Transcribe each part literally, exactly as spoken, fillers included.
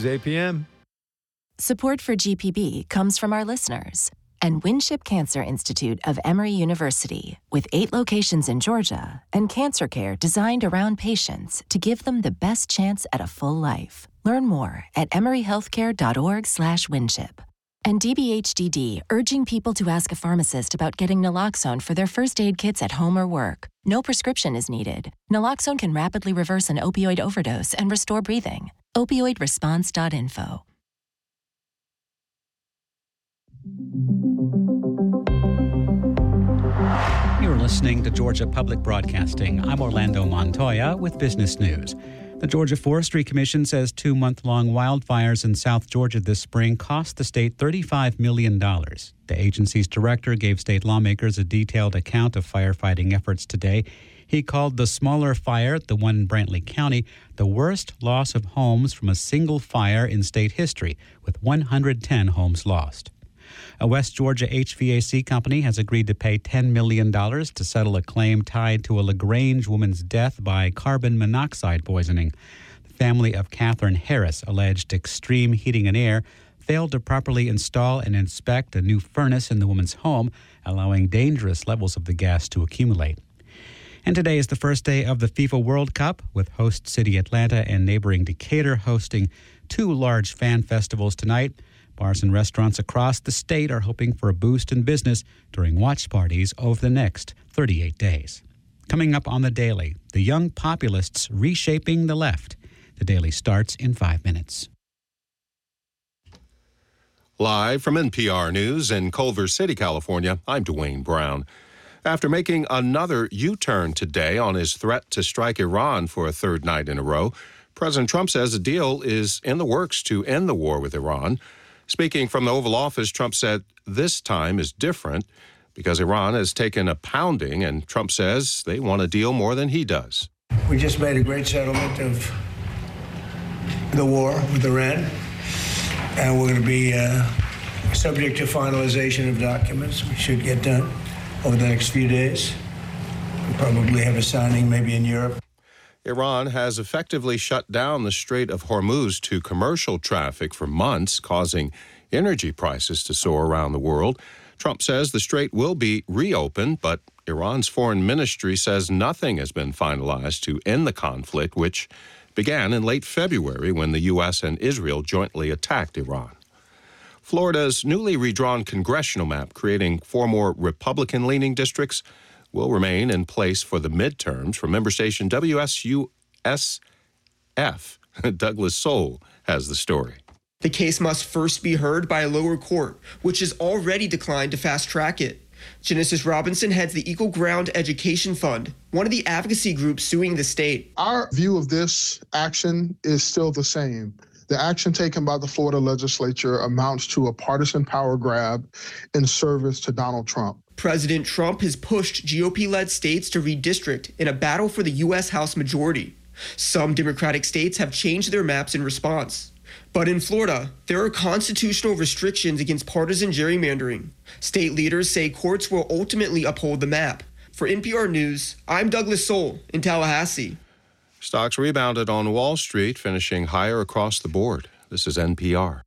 is A P M. Support for G P B comes from our listeners and Winship Cancer Institute of Emory University, with eight locations in Georgia and cancer care designed around patients to give them the best chance at a full life. Learn more at emoryhealthcare.org slash Winship. And D B H D D, urging people to ask a pharmacist about getting naloxone for their first aid kits at home or work. No prescription is needed. Naloxone can rapidly reverse an opioid overdose and restore breathing. opioid response dot info. You're listening to Georgia Public Broadcasting. I'm Orlando Montoya with Business News. The Georgia Forestry Commission says two month-long wildfires in South Georgia this spring cost the state thirty-five million dollars. The agency's director gave state lawmakers a detailed account of firefighting efforts today. He called the smaller fire, the one in Brantley County, the worst loss of homes from a single fire in state history, with one hundred ten homes lost. A West Georgia H V A C company has agreed to pay ten million dollars to settle a claim tied to a LaGrange woman's death by carbon monoxide poisoning. The family of Catherine Harris alleged Extreme Heating and Air failed to properly install and inspect a new furnace in the woman's home, allowing dangerous levels of the gas to accumulate. And today is the first day of the FIFA World Cup, with host city Atlanta and neighboring Decatur hosting two large fan festivals tonight. Bars and restaurants across the state are hoping for a boost in business during watch parties over the next thirty-eight days. Coming up on The Daily, the young populists reshaping the left. The Daily starts in five minutes. Live from N P R News in Culver City, California, I'm Dwayne Brown. After making another U-turn today on his threat to strike Iran for a third night in a row, President Trump says a deal is in the works to end the war with Iran. Speaking from the Oval Office, Trump said this time is different because Iran has taken a pounding, and Trump says they want a deal more than he does. We just made a great settlement of the war with Iran, and we're going to be uh, subject to finalization of documents. We should get done over the next few days. We'll probably have a signing maybe in Europe. Iran has effectively shut down the Strait of Hormuz to commercial traffic for months, causing energy prices to soar around the world. Trump says the strait will be reopened, but Iran's foreign ministry says nothing has been finalized to end the conflict, which began in late February when the U S and Israel jointly attacked Iran. Florida's newly redrawn congressional map, creating four more Republican-leaning districts, will remain in place for the midterms. From member station W S U S F, Douglas Soul has the story. The case must first be heard by a lower court, which has already declined to fast-track it. Genesis Robinson heads the Equal Ground Education Fund, one of the advocacy groups suing the state. Our view of this action is still the same. The action taken by the Florida legislature amounts to a partisan power grab in service to Donald Trump. President Trump has pushed G O P-led states to redistrict in a battle for the U S House majority. Some Democratic states have changed their maps in response. But in Florida, there are constitutional restrictions against partisan gerrymandering. State leaders say courts will ultimately uphold the map. For N P R News, I'm Douglas Soul in Tallahassee. Stocks rebounded on Wall Street, finishing higher across the board. This is N P R.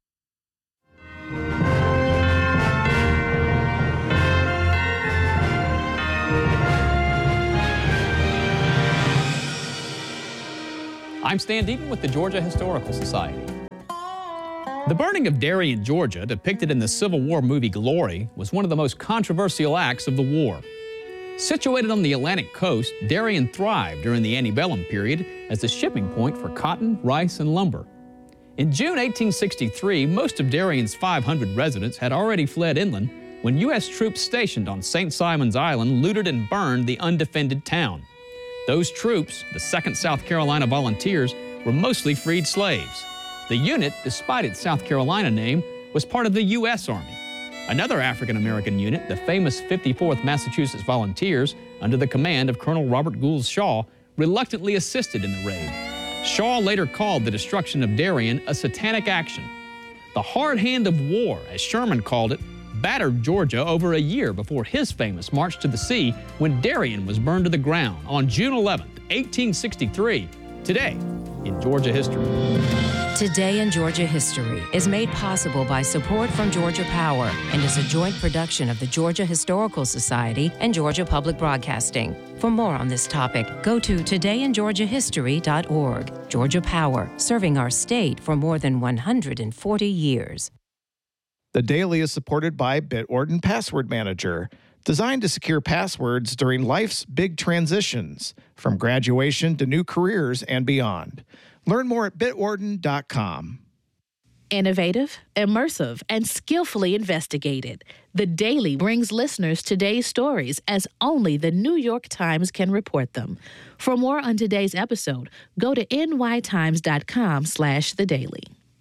I'm Stan Deaton with the Georgia Historical Society. The burning of Darien, Georgia, depicted in the Civil War movie Glory, was one of the most controversial acts of the war. Situated on the Atlantic coast, Darien thrived during the antebellum period as a shipping point for cotton, rice, and lumber. In June eighteen sixty-three, most of Darien's five hundred residents had already fled inland when U S troops stationed on Saint Simon's Island looted and burned the undefended town. Those troops, the second South Carolina Volunteers, were mostly freed slaves. The unit, despite its South Carolina name, was part of the U S Army. Another African-American unit, the famous fifty-fourth Massachusetts Volunteers, under the command of Colonel Robert Gould Shaw, reluctantly assisted in the raid. Shaw later called the destruction of Darien a satanic action. The hard hand of war, as Sherman called it, battered Georgia over a year before his famous March to the Sea, when Darien was burned to the ground on June eleventh, eighteen sixty-three. Today, in Georgia history. Today in Georgia History is made possible by support from Georgia Power and is a joint production of the Georgia Historical Society and Georgia Public Broadcasting. For more on this topic, go to today in georgia history dot org. Georgia Power, serving our state for more than one hundred forty years. The Daily is supported by Bitwarden Password Manager, designed to secure passwords during life's big transitions, from graduation to new careers and beyond. Learn more at bitwarden dot com. Innovative, immersive, and skillfully investigated, The Daily brings listeners today's stories as only the New York Times can report them. For more on today's episode, go to n y times dot com slash the daily.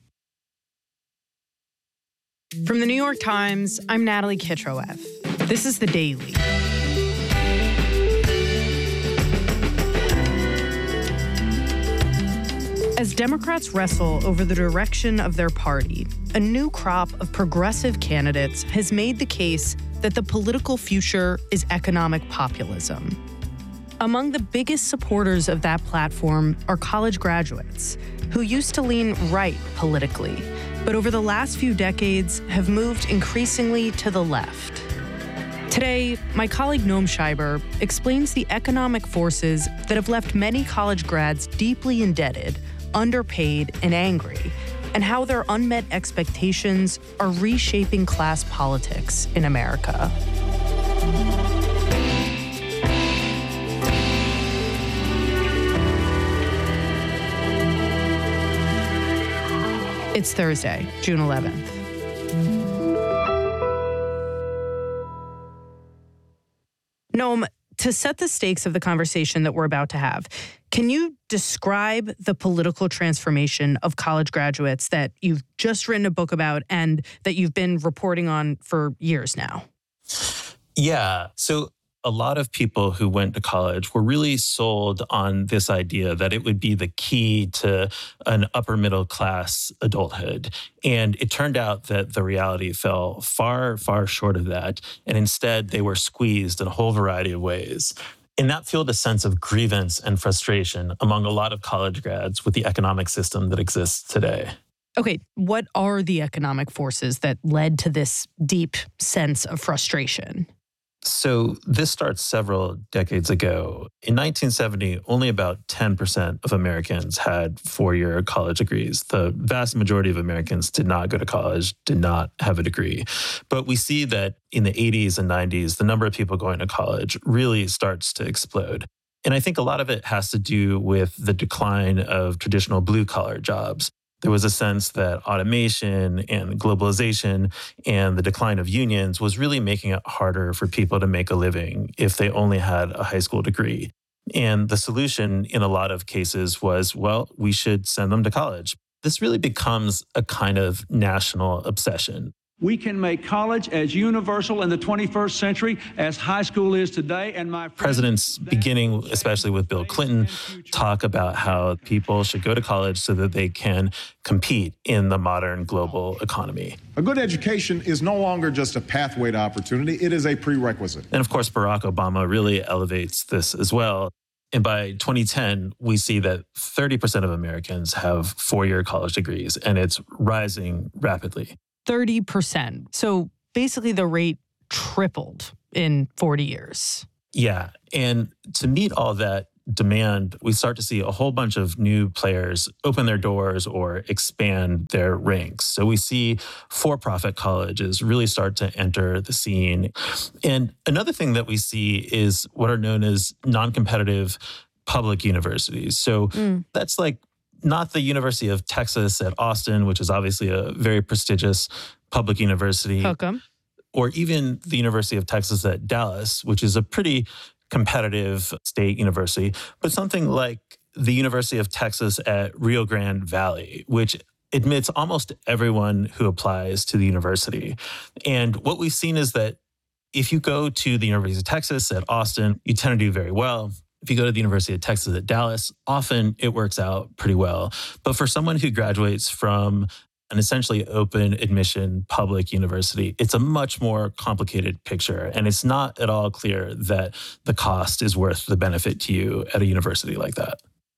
From the New York Times, I'm Natalie Kitroeff. This is The Daily. As Democrats wrestle over the direction of their party, a new crop of progressive candidates has made the case that the political future is economic populism. Among the biggest supporters of that platform are college graduates who used to lean right politically, but over the last few decades have moved increasingly to the left. Today, my colleague Noam Scheiber explains the economic forces that have left many college grads deeply indebted, underpaid, and angry, and how their unmet expectations are reshaping class politics in America. It's Thursday, June eleventh. Noam, to set the stakes of the conversation that we're about to have, can you describe the political transformation of college graduates that you've just written a book about and that you've been reporting on for years now? Yeah. So a lot of people who went to college were really sold on this idea that it would be the key to an upper middle class adulthood. And it turned out that the reality fell far, far short of that. And instead, they were squeezed in a whole variety of ways. And that fueled a sense of grievance and frustration among a lot of college grads with the economic system that exists today. Okay, what are the economic forces that led to this deep sense of frustration? So this starts several decades ago. In nineteen seventy, only about ten percent of Americans had four-year college degrees. The vast majority of Americans did not go to college, did not have a degree. But we see that in the eighties and nineties, the number of people going to college really starts to explode. And I think a lot of it has to do with the decline of traditional blue-collar jobs. There was a sense that automation and globalization and the decline of unions was really making it harder for people to make a living if they only had a high school degree. And the solution in a lot of cases was, well, we should send them to college. This really becomes a kind of national obsession. We can make college as universal in the twenty-first century as high school is today. And my presidents, beginning especially with Bill Clinton, talk about how people should go to college so that they can compete in the modern global economy. A good education is no longer just a pathway to opportunity. It is a prerequisite. And of course, Barack Obama really elevates this as well. And by twenty ten, we see that thirty percent of Americans have four-year college degrees, and it's rising rapidly. thirty percent. So basically the rate tripled in forty years. Yeah. And to meet all that demand, we start to see a whole bunch of new players open their doors or expand their ranks. So we see for-profit colleges really start to enter the scene. And another thing that we see is what are known as non-competitive public universities. So mm. that's like not the University of Texas at Austin, which is obviously a very prestigious public university. Welcome. Or even the University of Texas at Dallas, which is a pretty competitive state university. But something like the University of Texas at Rio Grande Valley, which admits almost everyone who applies to the university. And what we've seen is that if you go to the University of Texas at Austin, you tend to do very well. If you go to the University of Texas at Dallas, often it works out pretty well. But for someone who graduates from an essentially open admission public university, it's a much more complicated picture. And it's not at all clear that the cost is worth the benefit to you at a university like that.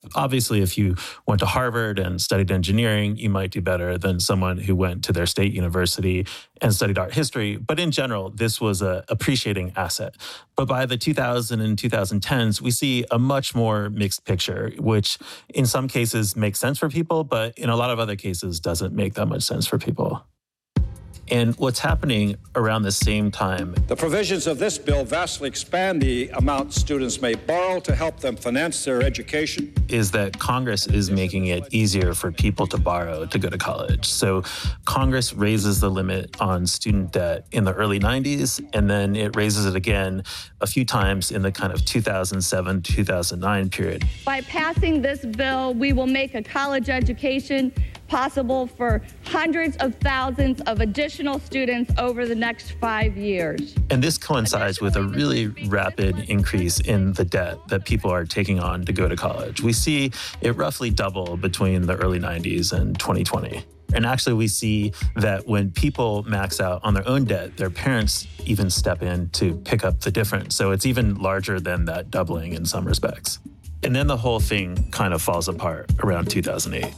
Obviously, if you went to Harvard and studied engineering, you might do better than someone who went to their state university and studied art history. But in general, this was an appreciating asset. But by the two thousand and twenty tens, we see a much more mixed picture, which in some cases makes sense for people, but in a lot of other cases doesn't make that much sense for people. And what's happening around the same time. The provisions of this bill vastly expand the amount students may borrow to help them finance their education. Is that Congress is making it easier for people to borrow to go to college. So Congress raises the limit on student debt in the early nineties, and then it raises it again a few times in the kind of two thousand seven, two thousand nine period. By passing this bill, we will make a college education possible for hundreds of thousands of additional students over the next five years. And this coincides with a really rapid increase in the debt that people are taking on to go to college. We see it roughly double between the early nineties and twenty twenty. And actually, we see that when people max out on their own debt, their parents even step in to pick up the difference. So it's even larger than that doubling in some respects. And then the whole thing kind of falls apart around two thousand eight.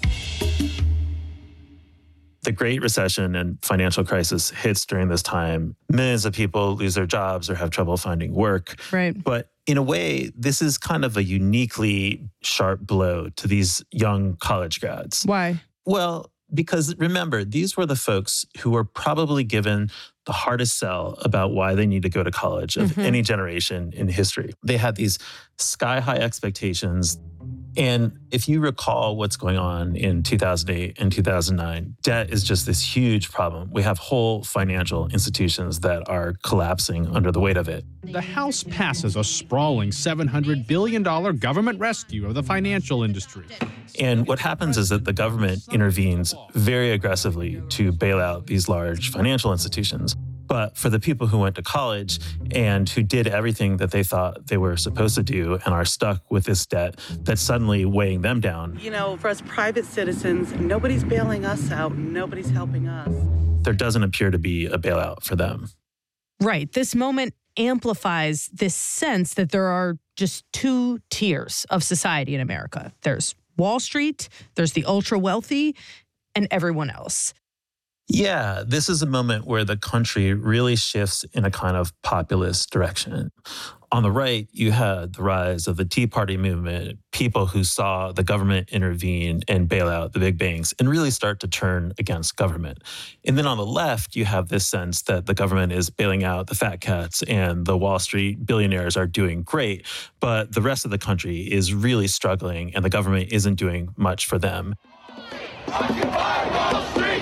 The Great Recession and financial crisis hits during this time. Millions of people lose their jobs or have trouble finding work. Right. But in a way, this is kind of a uniquely sharp blow to these young college grads. Why? Well, because remember, these were the folks who were probably given the hardest sell about why they need to go to college of mm-hmm. any generation in history. They had these sky-high expectations. And if you recall what's going on in two thousand eight and two thousand nine, debt is just this huge problem. We have whole financial institutions that are collapsing under the weight of it. The House passes a sprawling seven hundred billion dollars government rescue of the financial industry. And what happens is that the government intervenes very aggressively to bail out these large financial institutions. But for the people who went to college and who did everything that they thought they were supposed to do and are stuck with this debt that's suddenly weighing them down. You know, for us private citizens, nobody's bailing us out. Nobody's helping us. There doesn't appear to be a bailout for them. Right. This moment amplifies this sense that there are just two tiers of society in America. There's Wall Street, there's the ultra wealthy, and everyone else. Yeah, this is a moment where the country really shifts in a kind of populist direction. On the right, you had the rise of the Tea Party movement, people who saw the government intervene and bail out the big banks and really start to turn against government. And then on the left, you have this sense that the government is bailing out the fat cats and the Wall Street billionaires are doing great, but the rest of the country is really struggling and the government isn't doing much for them. Occupy Wall Street!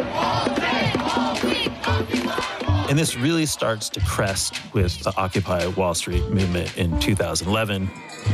And this really starts to crest with the Occupy Wall Street movement in two thousand eleven.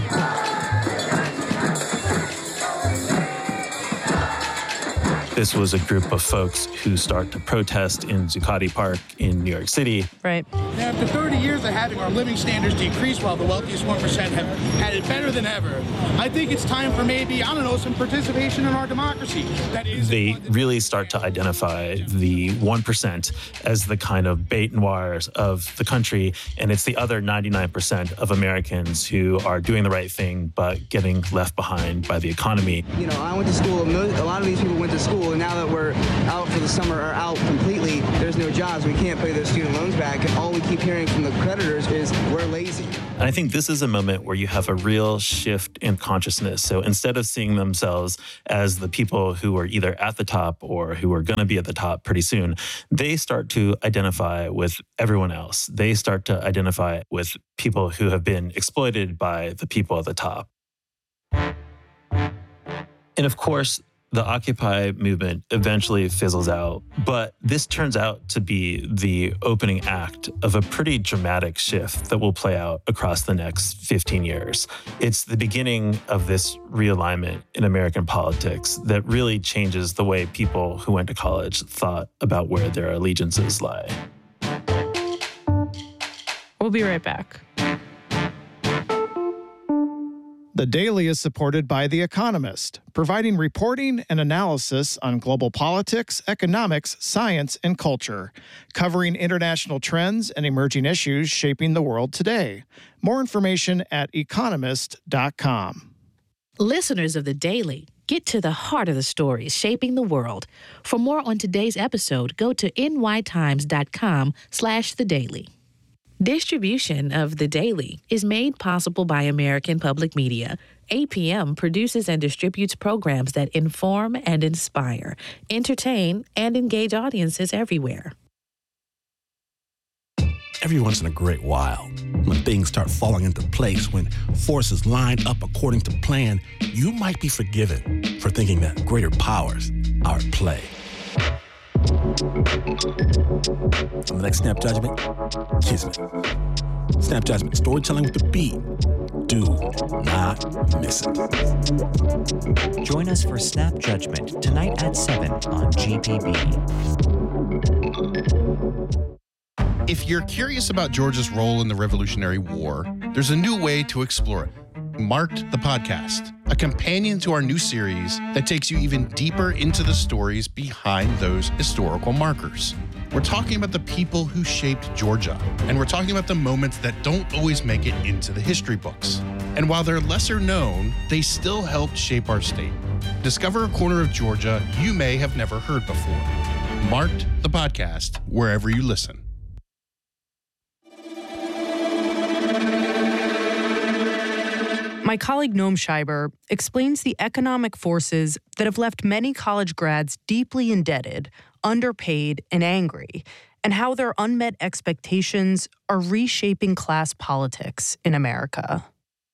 This was a group of folks who start to protest in Zuccotti Park in New York City. Right. Now, after thirty years of having our living standards decrease while the wealthiest one percent have had it better than ever, I think it's time for maybe, I don't know, some participation in our democracy. That is they really start to identify the one percent as the kind of bête noirs of the country, and it's the other ninety-nine percent of Americans who are doing the right thing but getting left behind by the economy. You know, I went to school, a lot of these people went to school, and now that we're out for the summer or out completely, there's no jobs. We can't pay those student loans back, and all we keep hearing from the creditors is we're lazy. And I think this is a moment where you have a real shift in consciousness. So instead of seeing themselves as the people who are either at the top or who are going to be at the top pretty soon, they start to identify with everyone else. They start to identify with people who have been exploited by the people at the top. And of course, the Occupy movement eventually fizzles out, but this turns out to be the opening act of a pretty dramatic shift that will play out across the next fifteen years. It's the beginning of this realignment in American politics that really changes the way people who went to college thought about where their allegiances lie. We'll be right back. The Daily is supported by The Economist, providing reporting and analysis on global politics, economics, science, and culture, covering international trends and emerging issues shaping the world today. More information at economist dot com. Listeners of The Daily, get to the heart of the stories shaping the world. For more on today's episode, go to nytimes.com slash The Daily. Distribution of The Daily is made possible by American Public Media. A P M produces and distributes programs that inform and inspire, entertain, and engage audiences everywhere. Every once in a great while, when things start falling into place, when forces line up according to plan, you might be forgiven for thinking that greater powers are at play. On the next Snap Judgment, Kismet. Snap Judgment, storytelling with the beat. Do not miss it. Join us for Snap Judgment tonight at seven on G P B. If you're curious about Georgia's role in the Revolutionary War, there's a new way to explore it. Marked the Podcast, a companion to our new series that takes you even deeper into the stories behind those historical markers. We're talking about the people who shaped Georgia, and we're talking about the moments that don't always make it into the history books. And while they're lesser known, they still helped shape our state. Discover a corner of Georgia you may have never heard before. Marked the Podcast, wherever you listen. My colleague Noam Scheiber explains the economic forces that have left many college grads deeply indebted, underpaid, and angry, and how their unmet expectations are reshaping class politics in America.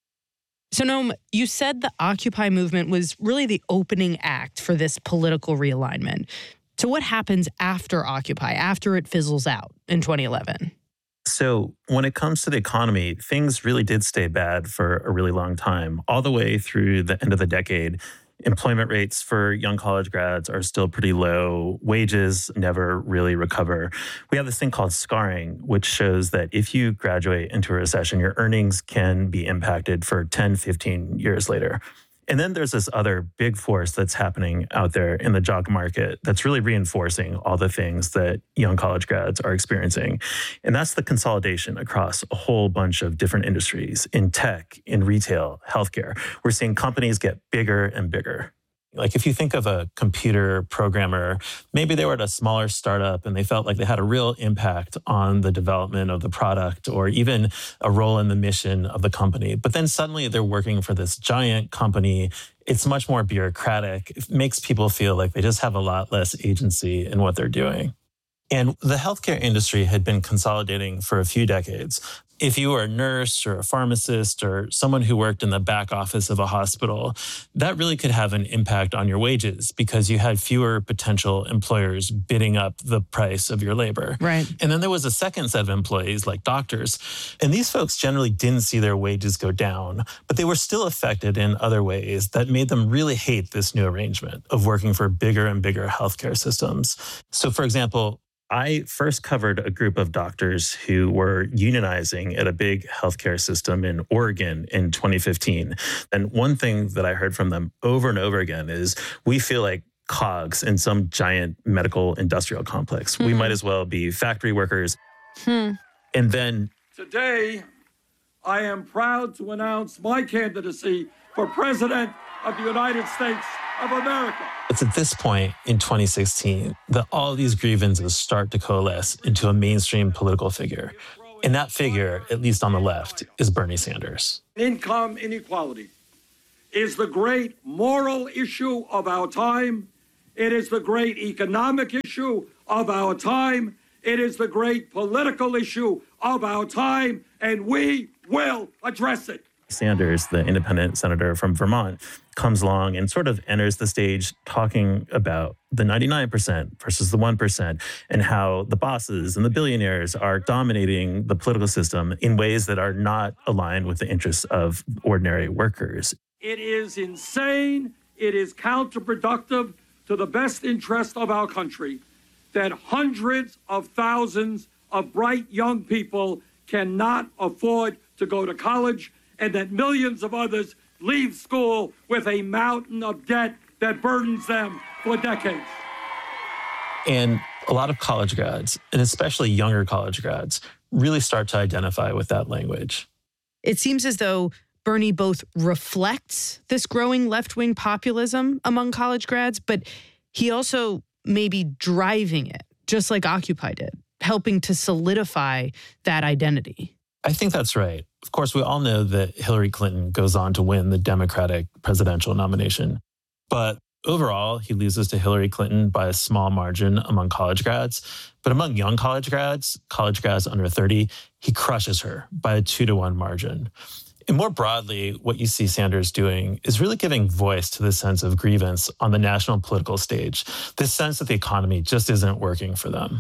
So, Noam, you said the Occupy movement was really the opening act for this political realignment. So what happens after Occupy, after it fizzles out in twenty eleven? So when it comes to the economy, things really did stay bad for a really long time. All the way through the end of the decade, employment rates for young college grads are still pretty low. Wages never really recover. We have this thing called scarring, which shows that if you graduate into a recession, your earnings can be impacted for ten, fifteen years later. And then there's this other big force that's happening out there in the job market that's really reinforcing all the things that young college grads are experiencing. And that's the consolidation across a whole bunch of different industries in tech, in retail, healthcare. We're seeing companies get bigger and bigger. Like if you think of a computer programmer, maybe they were at a smaller startup and they felt like they had a real impact on the development of the product or even a role in the mission of the company. But then suddenly they're working for this giant company. It's much more bureaucratic. It makes people feel like they just have a lot less agency in what they're doing. And the healthcare industry had been consolidating for a few decades. If you were a nurse or a pharmacist or someone who worked in the back office of a hospital, that really could have an impact on your wages because you had fewer potential employers bidding up the price of your labor. Right. And then there was a second set of employees like doctors. And these folks generally didn't see their wages go down, but they were still affected in other ways that made them really hate this new arrangement of working for bigger and bigger healthcare systems. So for example, I first covered a group of doctors who were unionizing at a big healthcare system in Oregon in twenty fifteen. And one thing that I heard from them over and over again is, we feel like cogs in some giant medical industrial complex. Hmm. We might as well be factory workers. Hmm. And then today, I am proud to announce my candidacy for President of the United States of America. It's at this point in twenty sixteen that all these grievances start to coalesce into a mainstream political figure. And that figure, at least on the left, is Bernie Sanders. Income inequality is the great moral issue of our time. It is the great economic issue of our time. It is the great political issue of our time, and we will address it. Sanders, the independent senator from Vermont, comes along and sort of enters the stage talking about the ninety-nine percent versus the one percent and how the bosses and the billionaires are dominating the political system in ways that are not aligned with the interests of ordinary workers. It is insane. It is counterproductive to the best interest of our country that hundreds of thousands of bright young people cannot afford to go to college, and that millions of others leave school with a mountain of debt that burdens them for decades. And a lot of college grads, and especially younger college grads, really start to identify with that language. It seems as though Bernie both reflects this growing left-wing populism among college grads, but he also may be driving it, just like Occupy did, helping to solidify that identity. I think that's right. Of course, we all know that Hillary Clinton goes on to win the Democratic presidential nomination. But overall, he loses to Hillary Clinton by a small margin among college grads. But among young college grads, college grads under thirty, he crushes her by a two to one margin. And more broadly, what you see Sanders doing is really giving voice to the sense of grievance on the national political stage, this sense that the economy just isn't working for them.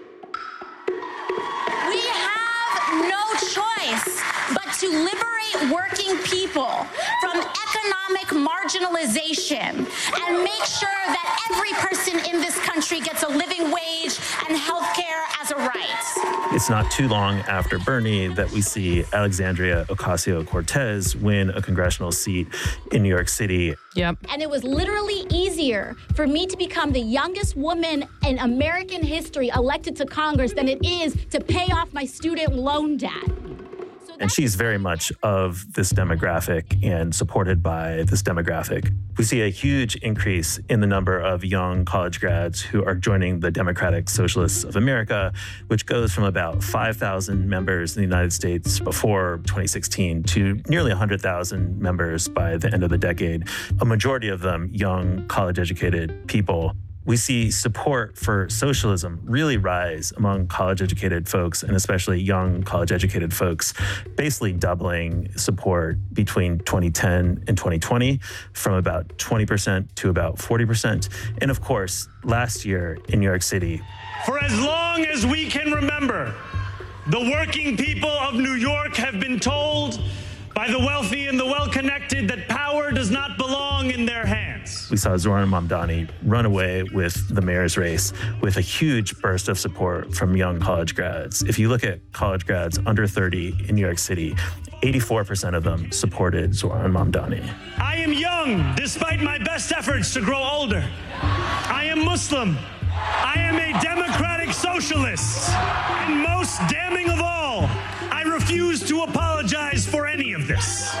We have no choice but to liberate working people from economic marginalization and make sure that every person in this country gets a living wage and health care as a right. It's not too long after Bernie that we see Alexandria Ocasio-Cortez win a congressional seat in New York City. Yep. And it was literally easier for me to become the youngest woman in American history elected to Congress than it is to pay off my student loan debt. And she's very much of this demographic and supported by this demographic. We see a huge increase in the number of young college grads who are joining the Democratic Socialists of America, which goes from about five thousand members in the United States before twenty sixteen to nearly one hundred thousand members by the end of the decade, a majority of them young college-educated people. We see support for socialism really rise among college-educated folks, and especially young college-educated folks, basically doubling support between twenty ten and twenty twenty from about twenty percent to about forty percent. And of course, last year in New York City, for as long as we can remember, the working people of New York have been told by the wealthy and the well-connected that power does not belong in their hands. We saw Zohran Mamdani run away with the mayor's race with a huge burst of support from young college grads. If you look at college grads under thirty in New York City, eighty-four percent of them supported Zohran Mamdani. I am young, despite my best efforts to grow older. I am Muslim. I am a democratic socialist. And most damning of all, I refuse to apologize for any of this.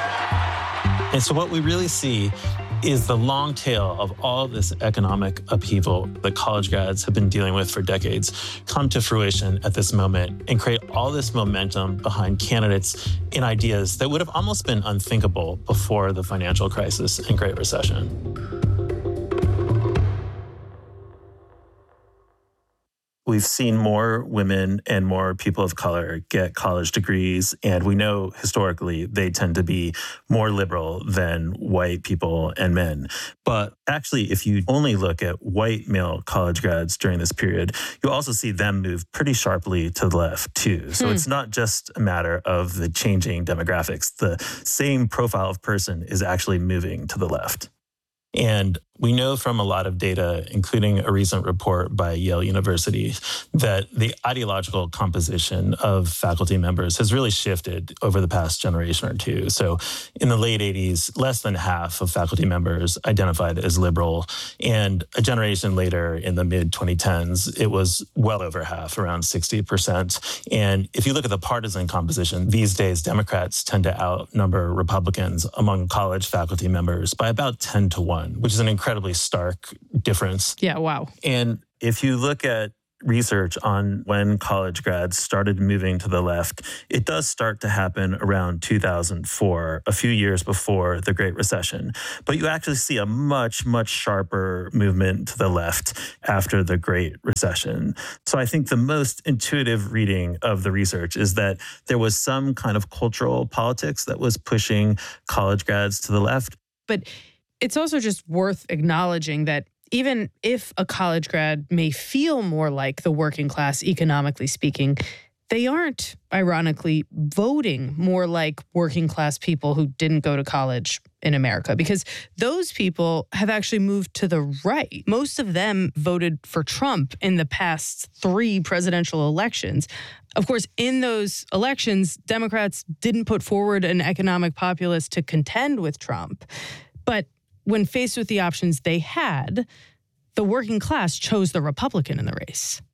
And so what we really see is the long tail of all this economic upheaval that college grads have been dealing with for decades come to fruition at this moment and create all this momentum behind candidates and ideas that would have almost been unthinkable before the financial crisis and Great Recession. We've seen more women and more people of color get college degrees, and we know historically they tend to be more liberal than white people and men. But actually, if you only look at white male college grads during this period, you also see them move pretty sharply to the left too. So hmm. it's not just a matter of the changing demographics. The same profile of person is actually moving to the left. And we know from a lot of data, including a recent report by Yale University, that the ideological composition of faculty members has really shifted over the past generation or two. So in the late eighties, less than half of faculty members identified as liberal. And a generation later, in the mid twenty tens, it was well over half, around sixty percent. And if you look at the partisan composition, these days, Democrats tend to outnumber Republicans among college faculty members by about ten to one, which is an incredible incredibly stark difference. Yeah, wow. And if you look at research on when college grads started moving to the left, it does start to happen around two thousand four, a few years before the Great Recession. But you actually see a much, much sharper movement to the left after the Great Recession. So I think the most intuitive reading of the research is that there was some kind of cultural politics that was pushing college grads to the left. But it's also just worth acknowledging that even if a college grad may feel more like the working class, economically speaking, they aren't, ironically, voting more like working class people who didn't go to college in America, because those people have actually moved to the right. Most of them voted for Trump in the past three presidential elections. Of course, in those elections, Democrats didn't put forward an economic populist to contend with Trump. But when faced with the options they had, the working class chose the Republican in the race.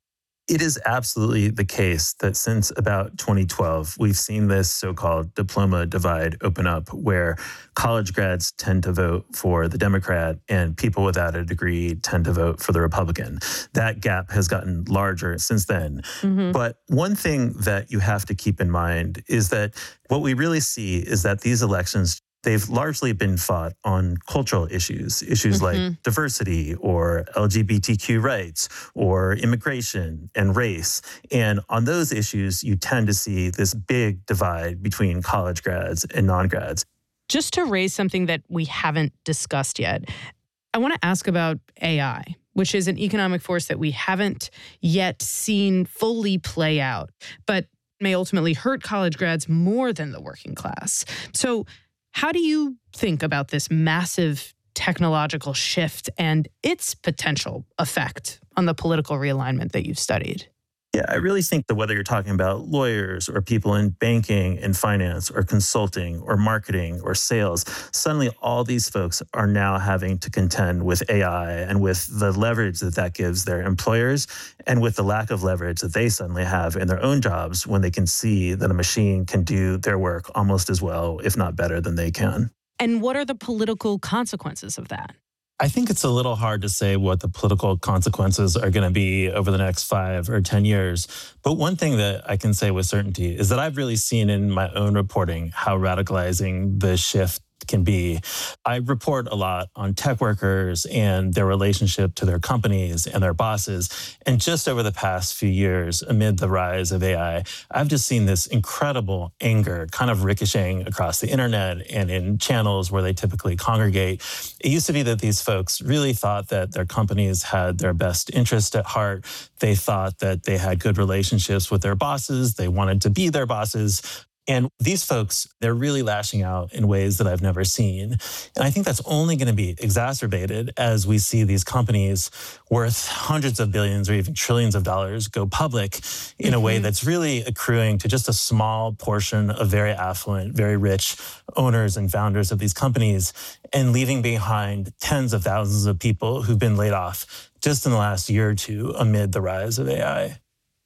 It is absolutely the case that since about twenty twelve, we've seen this so-called diploma divide open up, where college grads tend to vote for the Democrat and people without a degree tend to vote for the Republican. That gap has gotten larger since then. Mm-hmm. But one thing that you have to keep in mind is that what we really see is that these elections, they've largely been fought on cultural issues, issues mm-hmm. like diversity or L G B T Q rights or immigration and race. And on those issues, you tend to see this big divide between college grads and non-grads. Just to raise something that we haven't discussed yet, I want to ask about A I, which is an economic force that we haven't yet seen fully play out, but may ultimately hurt college grads more than the working class. So how do you think about this massive technological shift and its potential effect on the political realignment that you've studied? Yeah, I really think that whether you're talking about lawyers or people in banking and finance or consulting or marketing or sales, suddenly all these folks are now having to contend with A I and with the leverage that that gives their employers and with the lack of leverage that they suddenly have in their own jobs when they can see that a machine can do their work almost as well, if not better than they can. And what are the political consequences of that? I think it's a little hard to say what the political consequences are going to be over the next five or ten years. But one thing that I can say with certainty is that I've really seen in my own reporting how radicalizing the shift can be. I report a lot on tech workers and their relationship to their companies and their bosses. And just over the past few years, amid the rise of A I, I've just seen this incredible anger kind of ricocheting across the internet and in channels where they typically congregate. It used to be that these folks really thought that their companies had their best interest at heart. They thought that they had good relationships with their bosses. They wanted to be their bosses. And these folks, they're really lashing out in ways that I've never seen. And I think that's only going to be exacerbated as we see these companies worth hundreds of billions or even trillions of dollars go public in mm-hmm. a way that's really accruing to just a small portion of very affluent, very rich owners and founders of these companies, and leaving behind tens of thousands of people who've been laid off just in the last year or two amid the rise of A I.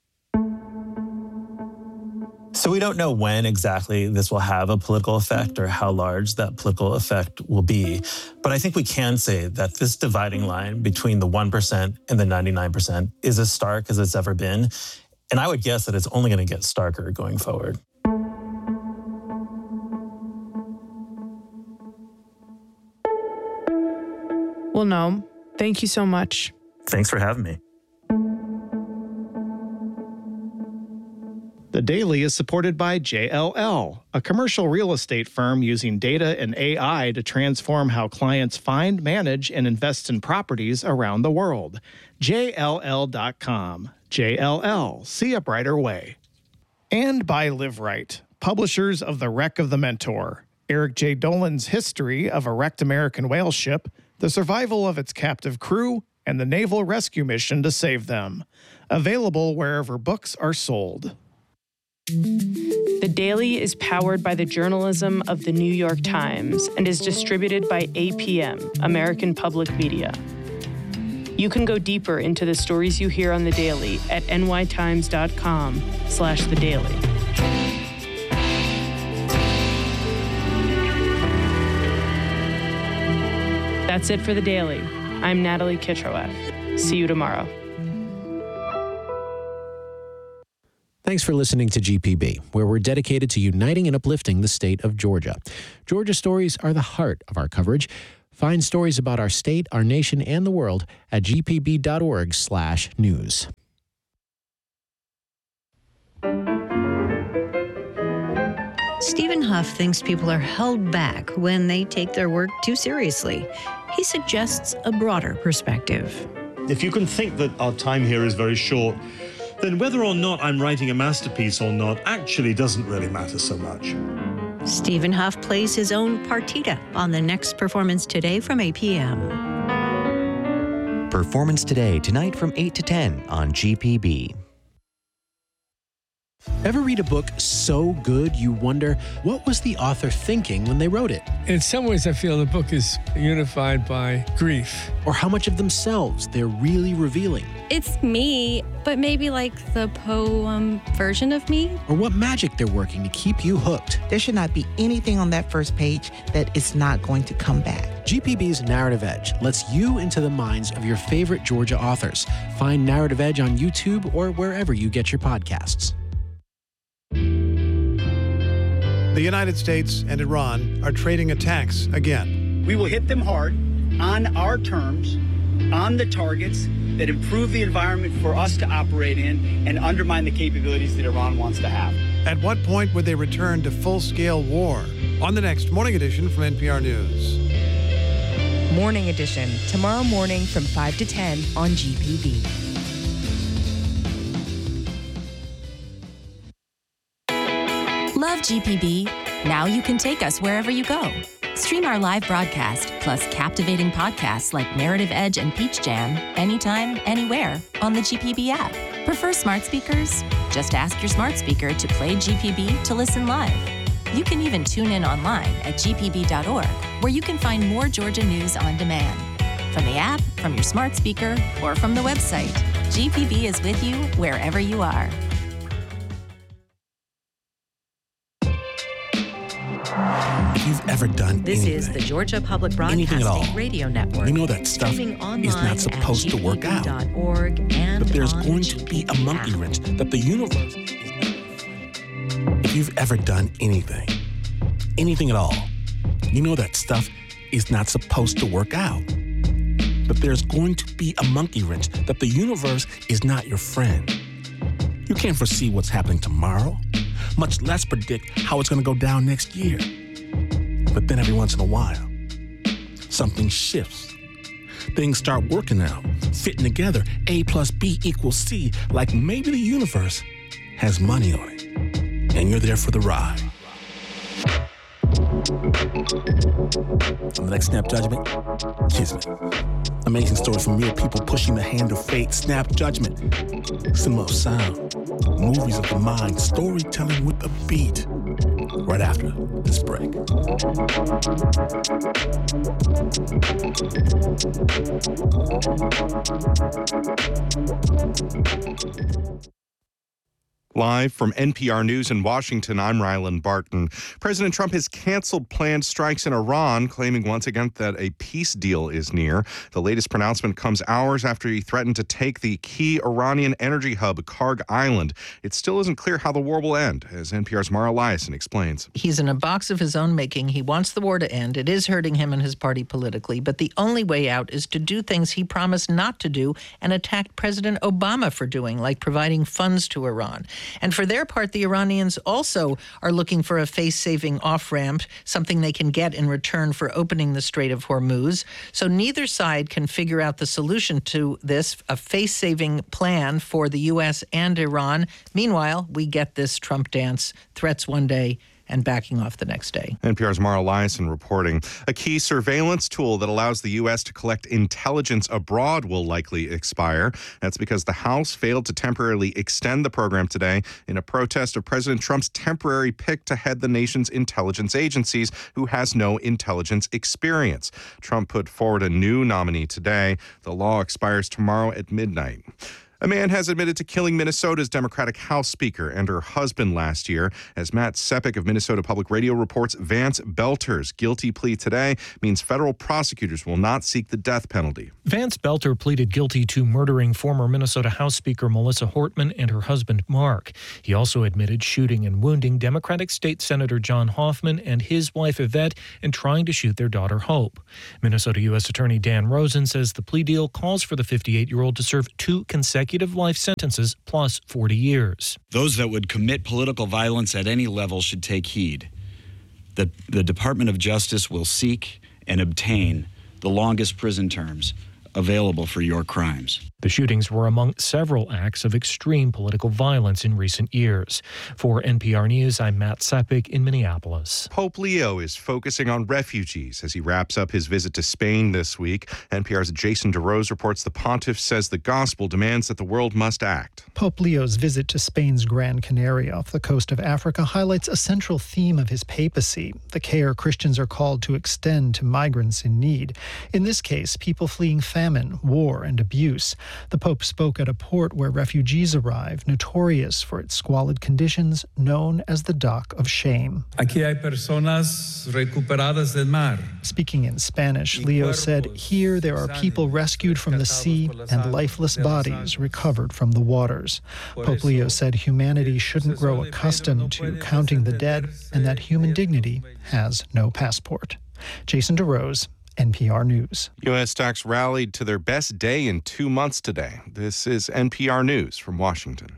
So we don't know when exactly this will have a political effect or how large that political effect will be. But I think we can say that this dividing line between the one percent and the ninety-nine percent is as stark as it's ever been. And I would guess that it's only going to get starker going forward. Well, Noam, thank you so much. Thanks for having me. The Daily is supported by J L L, a commercial real estate firm using data and A I to transform how clients find, manage, and invest in properties around the world. J L L dot com. J L L, see a brighter way. And by Live Right, publishers of The Wreck of the Mentor, Eric J. Dolan's history of a wrecked American whale ship, the survival of its captive crew, and the naval rescue mission to save them. Available wherever books are sold. The Daily is powered by the journalism of the New York Times and is distributed by A P M, American Public Media. You can go deeper into the stories you hear on The Daily at N Y times dot com slash The Daily. That's it for The Daily. I'm Natalie Kitroeff. See you tomorrow. Thanks for listening to G P B, where we're dedicated to uniting and uplifting the state of Georgia. Georgia stories are the heart of our coverage. Find stories about our state, our nation, and the world at g p b dot org slash news. Stephen Huff thinks people are held back when they take their work too seriously. He suggests a broader perspective. If you can think that our time here is very short, then whether or not I'm writing a masterpiece or not actually doesn't really matter so much. Stephen Huff plays his own partita on the next Performance Today from A P M. Performance Today, tonight from eight to ten on G P B. Ever read a book so good you wonder, what was the author thinking when they wrote it? In some ways, I feel the book is unified by grief. Or how much of themselves they're really revealing? It's me, but maybe like the poem version of me. Or what magic they're working to keep you hooked. There should not be anything on that first page that is not going to come back. G P B's Narrative Edge lets you into the minds of your favorite Georgia authors. Find Narrative Edge on YouTube or wherever you get your podcasts. The United States and Iran are trading attacks again. We will hit them hard, on our terms, on the targets that improve the environment for us to operate in and undermine the capabilities that Iran wants to have. At what point would they return to full-scale war? On the next Morning Edition from N P R News. Morning Edition, tomorrow morning from five to ten on G P B. Love G P B? Now you can take us wherever you go. Stream our live broadcast, plus captivating podcasts like Narrative Edge and Peach Jam, anytime, anywhere on the G P B app. Prefer smart speakers? Just ask your smart speaker to play G P B to listen live. You can even tune in online at G P B dot org, where you can find more Georgia news on demand. From the app, from your smart speaker, or from the website, G P B is with you wherever you are. If you've ever done This anything, is the Georgia Public anything at all, Broadcasting Radio Network. you know that stuff is not supposed to work out. And but there's on going the to be a monkey wrench that the universe is not. If you've ever done anything, anything at all, you know that stuff is not supposed to work out. But there's going to be a monkey wrench that the universe is not your friend. You can't foresee what's happening tomorrow, much less predict how it's going to go down next year. But then every once in a while, something shifts. Things start working out, fitting together. A plus B equals C, like maybe the universe has money on it. And you're there for the ride. On the next Snap Judgment, Kismet. Amazing stories from real people pushing the hand of fate. Snap Judgment. Cinema of sound. Movies of the mind. Storytelling with a beat. Right after this break. Live from N P R News in Washington, I'm Rylan Barton. President Trump has canceled planned strikes in Iran, claiming once again that a peace deal is near. The latest pronouncement comes hours after he threatened to take the key Iranian energy hub, Karg Island. It still isn't clear how the war will end, as N P R's Mara Eliason explains. He's in a box of his own making. He wants the war to end. It is hurting him and his party politically, but the only way out is to do things he promised not to do and attacked President Obama for doing, like providing funds to Iran. And for their part, the Iranians also are looking for a face-saving off-ramp, something they can get in return for opening the Strait of Hormuz. So neither side can figure out the solution to this, a face-saving plan for the U S and Iran. Meanwhile, we get this Trump dance, threats one day and backing off the next day. N P R's Mara Eliason reporting. A key surveillance tool that allows the U S to collect intelligence abroad will likely expire. That's because the House failed to temporarily extend the program today in a protest of President Trump's temporary pick to head the nation's intelligence agencies, who has no intelligence experience. Trump put forward a new nominee today. The law expires tomorrow at midnight. A man has admitted to killing Minnesota's Democratic House Speaker and her husband last year. As Matt Sepik of Minnesota Public Radio reports, Vance Belter's guilty plea today means federal prosecutors will not seek the death penalty. Vance Belter pleaded guilty to murdering former Minnesota House Speaker Melissa Hortman and her husband Mark. He also admitted shooting and wounding Democratic State Senator John Hoffman and his wife Yvette and trying to shoot their daughter Hope. Minnesota U S Attorney Dan Rosen says the plea deal calls for the fifty-eight-year-old to serve two consecutive life sentences plus forty years. Those that would commit political violence at any level should take heed. The, the Department of Justice will seek and obtain the longest prison terms available for your crimes. The shootings were among several acts of extreme political violence in recent years. For N P R News, I'm Matt Sepik in Minneapolis. Pope Leo is focusing on refugees as he wraps up his visit to Spain this week. N P R's Jason DeRose reports the pontiff says the gospel demands that the world must act. Pope Leo's visit to Spain's Gran Canaria off the coast of Africa highlights a central theme of his papacy, the care Christians are called to extend to migrants in need. In this case, people fleeing famine, war, and abuse. The Pope spoke at a port where refugees arrive, notorious for its squalid conditions, known as the Dock of Shame. Aquí hay personas recuperadas del mar. Speaking in Spanish, Leo said, "Here there are people rescued from the sea and lifeless bodies recovered from the waters." Pope Leo said humanity shouldn't grow accustomed to counting the dead and that human dignity has no passport. Jason DeRose, N P R News. U S stocks rallied to their best day in two months today. This is N P R News from Washington.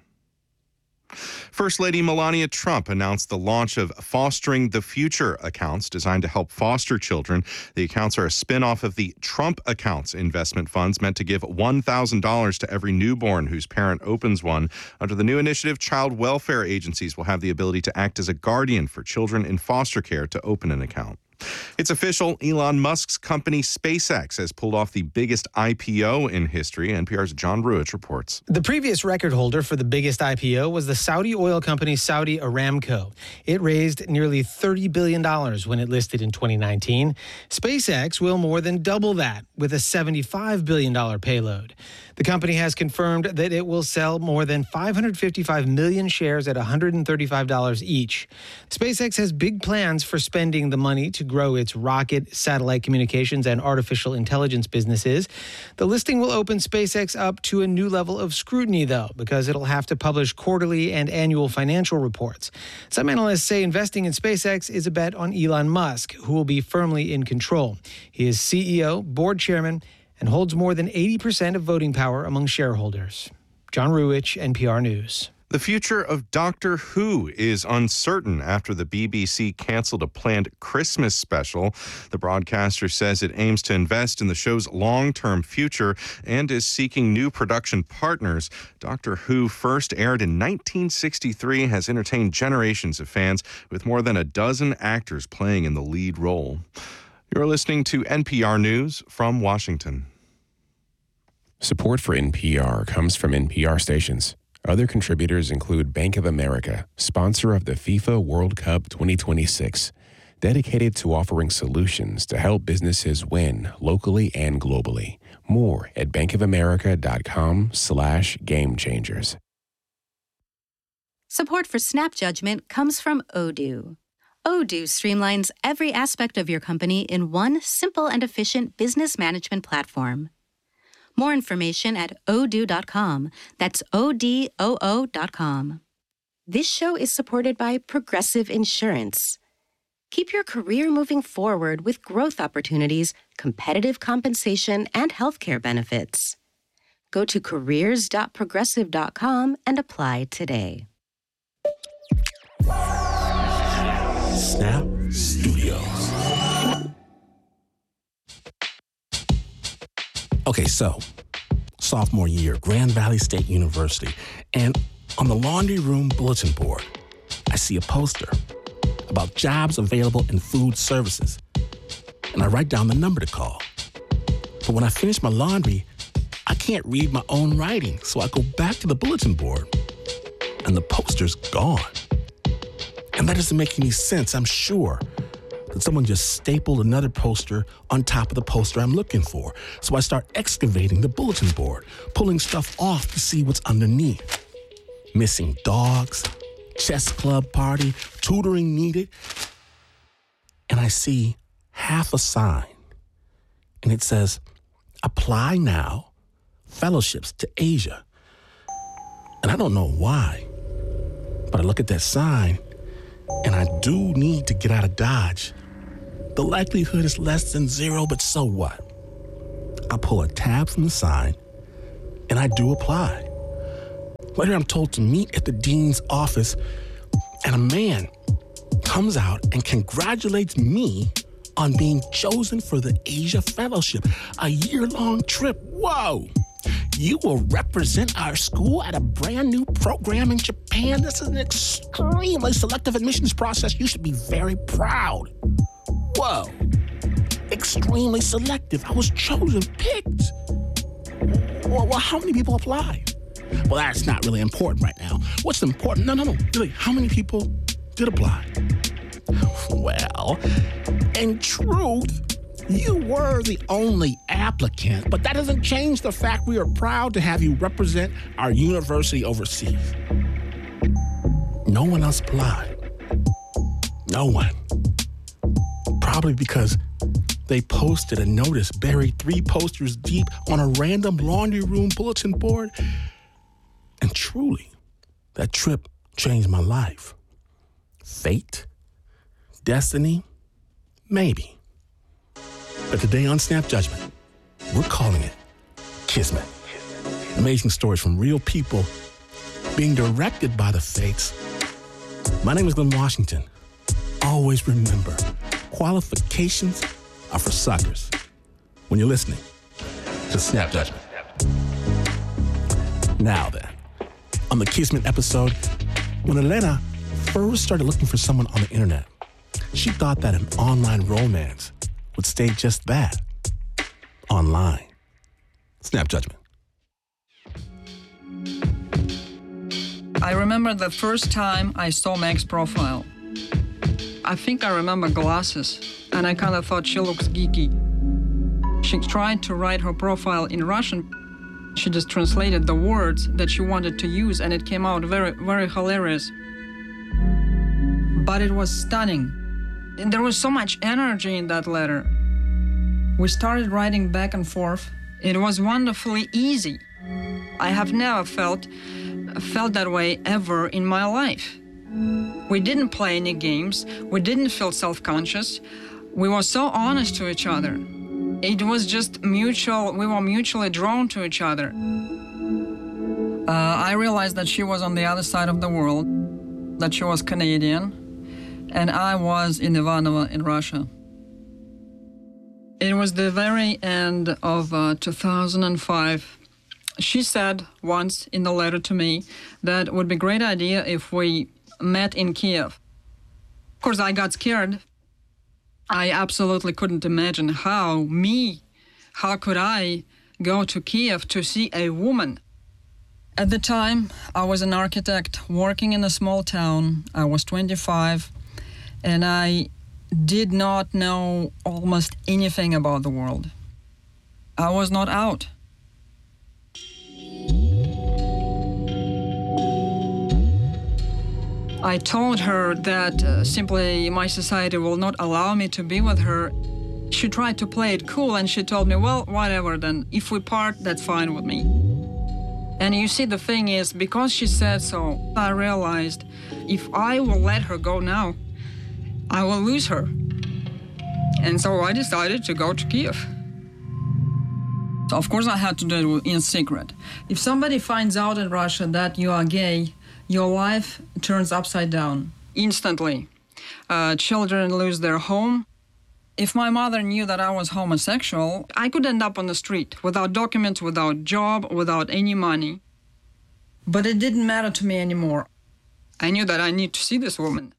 First Lady Melania Trump announced the launch of Fostering the Future accounts designed to help foster children. The accounts are a spin-off of the Trump Accounts investment funds meant to give one thousand dollars to every newborn whose parent opens one. Under the new initiative, child welfare agencies will have the ability to act as a guardian for children in foster care to open an account. It's official. Elon Musk's company SpaceX has pulled off the biggest I P O in history. N P R's John Ruich reports. The previous record holder for the biggest I P O was the Saudi oil company Saudi Aramco. It raised nearly thirty billion dollars when it listed in twenty nineteen. SpaceX will more than double that with a seventy-five billion dollars payload. The company has confirmed that it will sell more than five hundred fifty-five million shares at one hundred thirty-five dollars each. SpaceX has big plans for spending the money to grow its rocket, satellite communications, and artificial intelligence businesses. The listing will open SpaceX up to a new level of scrutiny, though, because it'll have to publish quarterly and annual financial reports. Some analysts say investing in SpaceX is a bet on Elon Musk, who will be firmly in control. He is C E O, board chairman, and holds more than eighty percent of voting power among shareholders. John Ruich, N P R News. The future of Doctor Who is uncertain after the B B C canceled a planned Christmas special. The broadcaster says it aims to invest in the show's long-term future and is seeking new production partners. Doctor Who first aired in nineteen sixty-three, has entertained generations of fans with more than a dozen actors playing in the lead role. You're listening to N P R News from Washington. Support for N P R comes from N P R stations. Other contributors include Bank of America, sponsor of the FIFA World Cup twenty twenty-six, dedicated to offering solutions to help businesses win locally and globally. More at bankofamerica.com slash game changers. Support for Snap Judgment comes from Odoo. Odoo streamlines every aspect of your company in one simple and efficient business management platform. More information at odoo dot com. That's O D O O dot com. This show is supported by Progressive Insurance. Keep your career moving forward with growth opportunities, competitive compensation, and healthcare benefits. Go to careers dot progressive dot com and apply today. Snap Studios. Okay, so, sophomore year, Grand Valley State University, and on the laundry room bulletin board, I see a poster about jobs available in food services, and I write down the number to call. But when I finish my laundry, I can't read my own writing, so I go back to the bulletin board, and the poster's gone. And that doesn't make any sense, I'm sure. That someone just stapled another poster on top of the poster I'm looking for. So I start excavating the bulletin board, pulling stuff off to see what's underneath. Missing dogs, chess club party, tutoring needed. And I see half a sign. And it says, apply now, fellowships to Asia. And I don't know why, but I look at that sign and I do need to get out of Dodge. The likelihood is less than zero, but so what? I pull a tab from the sign, and I do apply. Later, I'm told to meet at the dean's office, and a man comes out and congratulates me on being chosen for the Asia Fellowship, a year-long trip. Whoa! You will represent our school at a brand new program in Japan. This is an extremely selective admissions process. You should be very proud. Whoa. Extremely selective. I was chosen, picked. Well, well, how many people applied? Well, that's not really important right now. What's important? No, no, no. Really, how many people did apply? Well, in truth, you were the only applicant, but that doesn't change the fact we are proud to have you represent our university overseas. No one else applied. No one. Probably because they posted a notice buried three posters deep on a random laundry room bulletin board. And truly, that trip changed my life. Fate? Destiny? Maybe. But today on Snap Judgment, we're calling it Kismet. Amazing stories from real people being directed by the fates. My name is Glenn Washington. Always remember, qualifications are for suckers. When you're listening to Snap Judgment. Now then, on the Kismet episode, when Elena first started looking for someone on the internet, she thought that an online romance would stay just that, online. Snap Judgment. I remember the first time I saw Meg's profile. I think I remember glasses, and I kind of thought she looks geeky. She tried to write her profile in Russian. She just translated the words that she wanted to use, and it came out very, very hilarious. But it was stunning. And there was so much energy in that letter. We started writing back and forth. It was wonderfully easy. I have never felt felt that way ever in my life. We didn't play any games. We didn't feel self-conscious. We were so honest to each other. It was just mutual. We were mutually drawn to each other. Uh, I realized that she was on the other side of the world, that she was Canadian, and I was in Ivanovo in Russia. It was the very end of uh, two thousand five. She said once in the letter to me that it would be a great idea if we met in Kiev. Of course, I got scared. I absolutely couldn't imagine how me, how could I go to Kiev to see a woman? At the time, I was an architect working in a small town. I was twenty-five, and I did not know almost anything about the world. I was not out. I told her that uh, simply my society will not allow me to be with her. She tried to play it cool, and she told me, well, whatever then. If we part, that's fine with me. And you see, the thing is, because she said so, I realized if I will let her go now, I will lose her. And so I decided to go to Kiev. So of course I had to do it in secret. If somebody finds out in Russia that you are gay, your life turns upside down instantly. Uh, children lose their home. If my mother knew that I was homosexual, I could end up on the street without documents, without job, without any money. But it didn't matter to me anymore. I knew that I need to see this woman.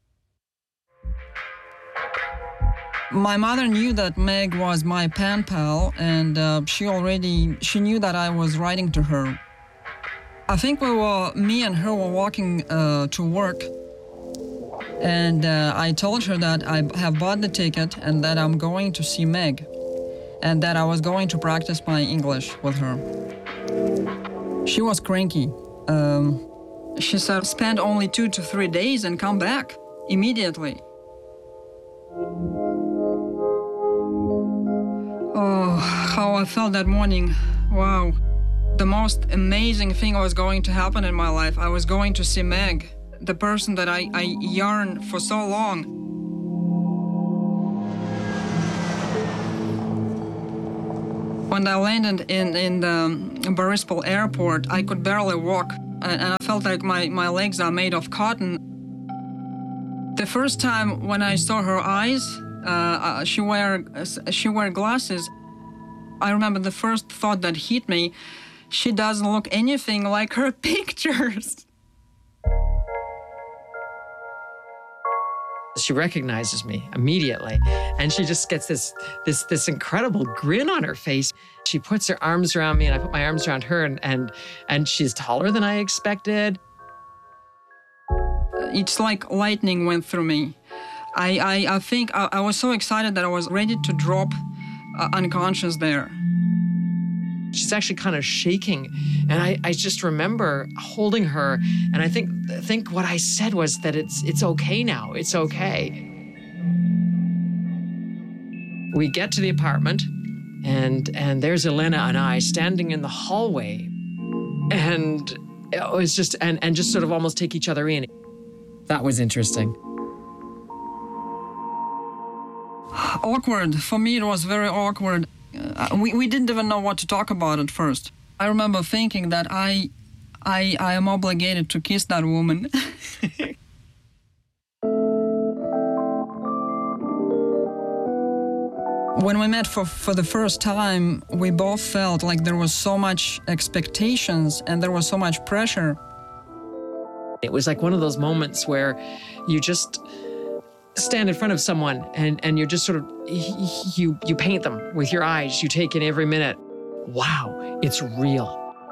My mother knew that Meg was my pen pal, and uh, she already, she knew that I was writing to her. I think we were, me and her were walking uh, to work, and uh, I told her that I have bought the ticket and that I'm going to see Meg, and that I was going to practice my English with her. She was cranky. Um, she said, spend only two to three days and come back immediately. Oh, how I felt that morning. Wow. The most amazing thing was going to happen in my life. I was going to see Meg, the person that I, I yearned for so long. When I landed in, in the Borispol airport, I could barely walk, and I felt like my, my legs are made of cotton. The first time when I saw her eyes, Uh, she wear she wear glasses. I remember the first thought that hit me, she doesn't look anything like her pictures. She recognizes me immediately, and she just gets this this this incredible grin on her face. She puts her arms around me, and I put my arms around her, and and, and she's taller than I expected. It's like lightning went through me. I, I, I think I, I was so excited that I was ready to drop uh, unconscious there. She's actually kind of shaking, and I, I just remember holding her, and I think I think what I said was that it's it's okay now, it's okay. We get to the apartment, and and there's Elena and I standing in the hallway, and it was just and and just sort of almost take each other in. That was interesting. Awkward. For me, it was very awkward. Uh, we, we didn't even know what to talk about at first. I remember thinking that I, I, I am obligated to kiss that woman. When we met for, for the first time, we both felt like there was so much expectations and there was so much pressure. It was like one of those moments where you just stand in front of someone and, and you're just sort of, you, you paint them with your eyes. You take in every minute. Wow, it's real.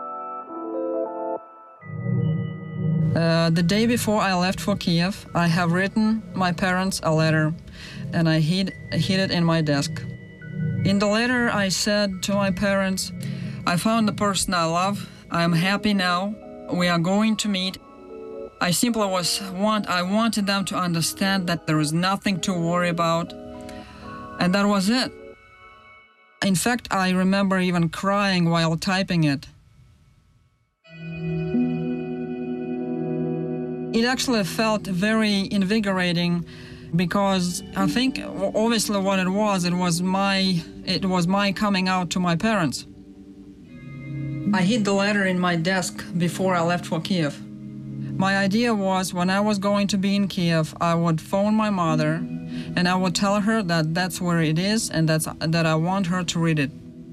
Uh, the day before I left for Kiev, I have written my parents a letter, and I hid, hid it in my desk. In the letter, I said to my parents, I found the person I love. I am happy now. We are going to meet. I simply was want I wanted them to understand that there is nothing to worry about, and that was it. In fact, I remember even crying while typing it. It actually felt very invigorating because I think obviously what it was, it was my it was my coming out to my parents. I hid the letter in my desk before I left for Kiev. My idea was when I was going to be in Kiev, I would phone my mother and I would tell her that that's where it is and that's, that I want her to read it.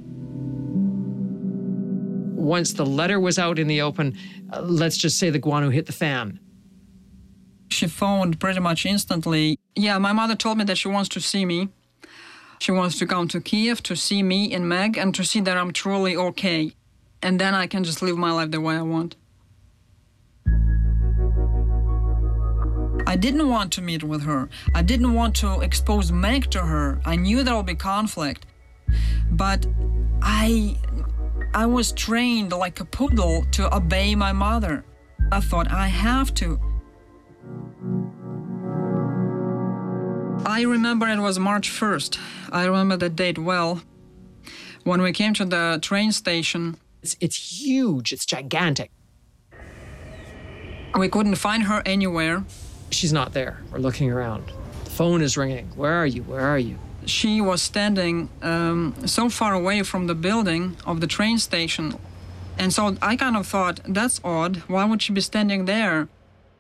Once the letter was out in the open, uh, let's just say the guano hit the fan. She phoned pretty much instantly. Yeah, my mother told me that she wants to see me. She wants to come to Kiev to see me and Meg and to see that I'm truly okay. And then I can just live my life the way I want. I didn't want to meet with her. I didn't want to expose Meg to her. I knew there would be conflict. But I, I was trained like a poodle to obey my mother. I thought, I have to. I remember it was March first. I remember the date well. When we came to the train station. It's, it's huge. It's gigantic. We couldn't find her anywhere. She's not there. We're looking around. The phone is ringing. Where are you? Where are you? She was standing um, so far away from the building of the train station. And so I kind of thought, that's odd. Why would she be standing there?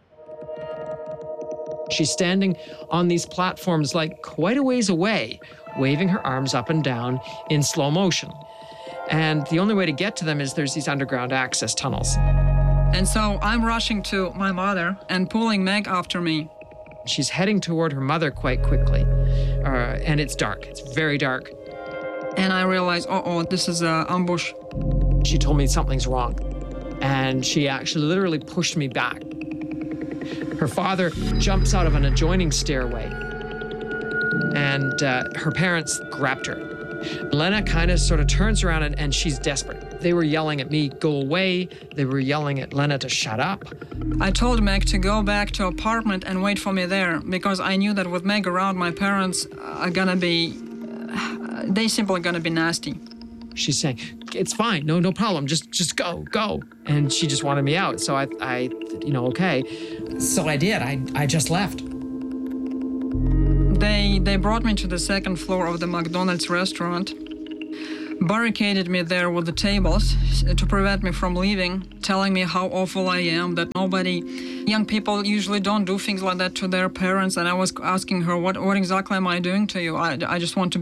She's standing on these platforms like quite a ways away, waving her arms up and down in slow motion. And the only way to get to them is there's these underground access tunnels. And so I'm rushing to my mother and pulling Meg after me. She's heading toward her mother quite quickly. Uh, and it's dark. It's very dark. And I realize, uh-oh, this is an ambush. She told me something's wrong. And she actually literally pushed me back. Her father jumps out of an adjoining stairway. And uh, her parents grabbed her. Lena kind of sort of turns around and, and she's desperate. They were yelling at me, go away. They were yelling at Lena to shut up. I told Meg to go back to apartment and wait for me there because I knew that with Meg around, my parents are gonna be, uh, they simply gonna be nasty. She's saying, it's fine, no, no problem, just just go, go. And she just wanted me out, so I, I you know, okay. So I did, I, I just left. They, they brought me to the second floor of the McDonald's restaurant. barricaded me there with the tables to prevent me from leaving, telling me how awful I am, that nobody, young people usually don't do things like that to their parents. And I was asking her, what, what exactly am I doing to you? I, I just want to